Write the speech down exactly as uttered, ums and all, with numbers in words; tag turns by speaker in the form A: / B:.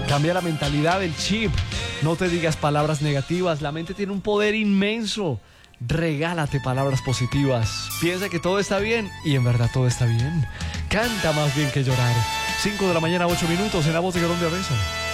A: Cambia la mentalidad del chip. No te digas palabras negativas. La mente tiene un poder inmenso. Regálate palabras positivas. Piensa que todo está bien y en verdad todo está bien. Canta más bien que llorar. cinco de la mañana, ocho minutos en La Voz de Colombia Besa.